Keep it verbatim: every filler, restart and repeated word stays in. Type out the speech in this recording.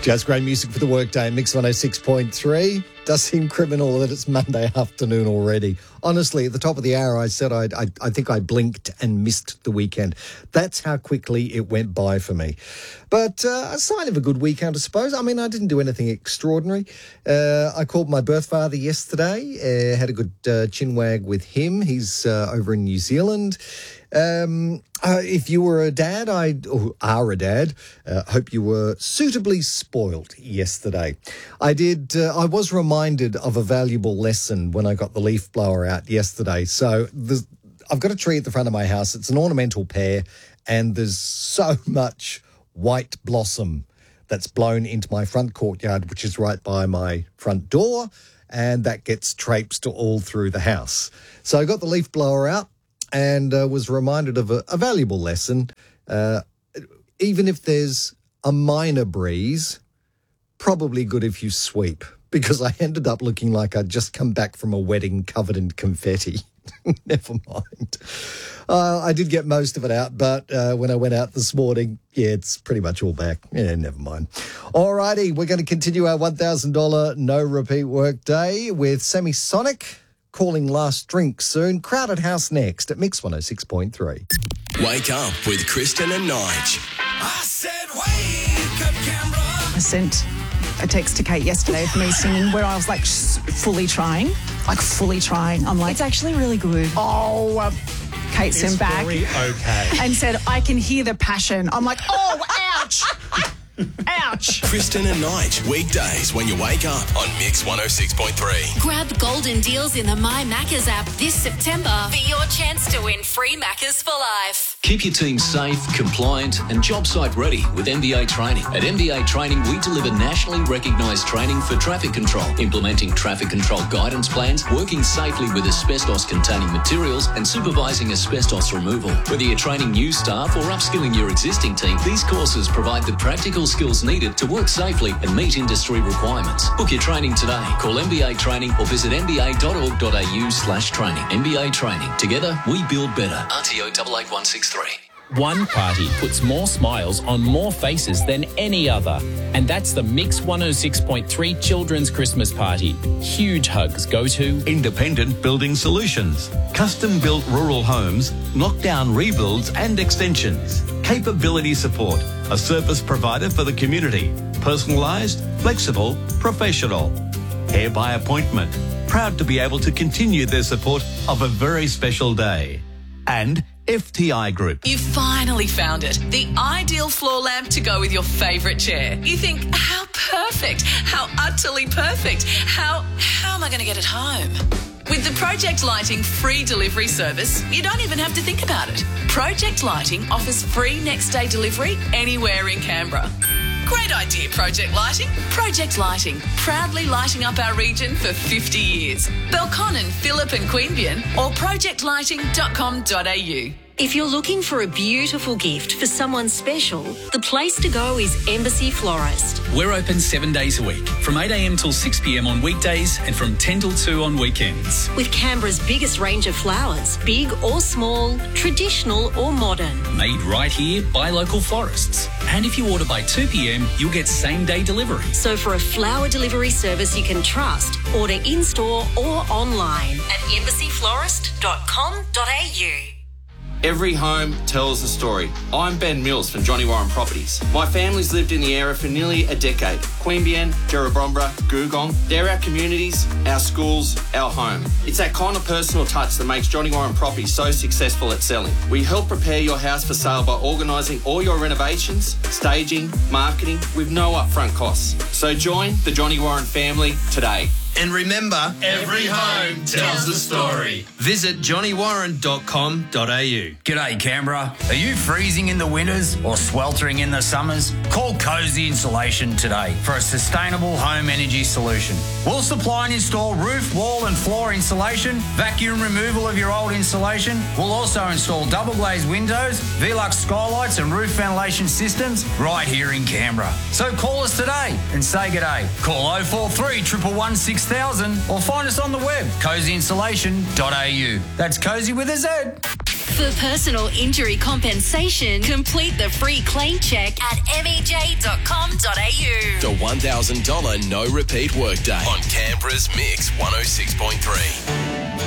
Just great music for the workday. Mix one oh six point three. Does seem criminal that it's Monday afternoon already. Honestly, at the top of the hour, I said I'd, I I think I blinked and missed the weekend. That's how quickly it went by for me. But uh, a sign of a good weekend, I suppose. I mean, I didn't do anything extraordinary. Uh, I called my birth father yesterday. Uh, had a good uh, chinwag with him. He's uh, over in New Zealand. Um, uh, if you were a dad, I or are a dad, uh, hope you were suitably spoiled yesterday. I did. Uh, I was reminded of a valuable lesson when I got the leaf blower out yesterday. So the, I've got a tree at the front of my house. It's an ornamental pear, and there's so much white blossom that's blown into my front courtyard, which is right by my front door, and that gets traipsed all through the house. So I got the leaf blower out and uh, was reminded of a, a valuable lesson. Uh, even if there's a minor breeze, probably good if you sweep, because I ended up looking like I'd just come back from a wedding covered in confetti. Never mind. Uh, I did get most of it out, but uh, when I went out this morning, yeah, it's pretty much all back. Yeah, never mind. All righty, we're going to continue our one thousand dollars no-repeat workday with Semisonic. Calling last drink soon. Crowded House next at Mix one oh six point three. Wake up with Kristen and Nige. I said wake up, Canberra. I sent a text to Kate yesterday of me singing where I was like fully trying, like fully trying. I'm like, it's actually really good. Oh, uh, Kate It's sent back very okay. and said, I can hear the passion. I'm like, oh, ouch. Ouch. Kristen and Nige, weekdays when you wake up on Mix one oh six point three. Grab golden deals in the My Maccas app this September for your chance to win free Maccas for life. Keep your team safe, compliant and job site ready with M B A Training. At M B A Training, we deliver nationally recognised training for traffic control, implementing traffic control guidance plans, working safely with asbestos-containing materials and supervising asbestos removal. Whether you're training new staff or upskilling your existing team, these courses provide the practical skills needed to work safely and meet industry requirements. Book your training today. Call M B A Training or visit m b a dot org dot a u slash training. M B A Training. Together, we build better. R T O eight eight one six three. One party puts more smiles on more faces than any other, and that's the Mix one oh six point three Children's Christmas Party. Huge hugs go to Independent Building Solutions, custom-built rural homes, knockdown rebuilds and extensions. Capability Support, a service provider for the community. Personalised, flexible, professional. Care by appointment. Proud to be able to continue their support of a very special day. And F T I Group. You finally found it. The ideal floor lamp to go with your favourite chair. You think, how perfect, how utterly perfect, how, how am I going to get it home? With the Project Lighting free delivery service, you don't even have to think about it. Project Lighting offers free next day delivery anywhere in Canberra. Great idea, Project Lighting. Project Lighting, proudly lighting up our region for fifty years. Belconnen, Phillip and Queanbeyan or project lighting dot com dot a u. If you're looking for a beautiful gift for someone special, the place to go is Embassy Florist. We're open seven days a week, from eight a m till six p m on weekdays and from ten till two on weekends. With Canberra's biggest range of flowers, big or small, traditional or modern. Made right here by local florists. And if you order by two p m, you'll get same-day delivery. So for a flower delivery service you can trust, order in-store or online at embassy florist dot com dot a u. Every home tells a story. I'm Ben Mills from Johnny Warren Properties. My family's lived in the area for nearly a decade. Queanbeyan, Jerrabomberra, Googong, they're our communities, our schools, our home. It's that kind of personal touch that makes Johnny Warren Properties so successful at selling. We help prepare your house for sale by organising all your renovations, staging, marketing with no upfront costs. So join the Johnny Warren family today. And remember, every home tells a story. Visit johnny warren dot com dot a u. G'day Canberra. Are you freezing in the winters or sweltering in the summers? Call Cozy Insulation today for a sustainable home energy solution. We'll supply and install roof, wall and floor insulation, vacuum removal of your old insulation. We'll also install double glazed windows, Velux skylights and roof ventilation systems right here in Canberra. So call us today and say g'day. Call oh four three, one one one, six thousand or find us on the web, cozy insulation dot a u. That's cozy with a Z. For personal injury compensation, complete the free claim check at m e j dot com dot a u. The one thousand dollars no repeat workday on Canberra's Mix one oh six point three.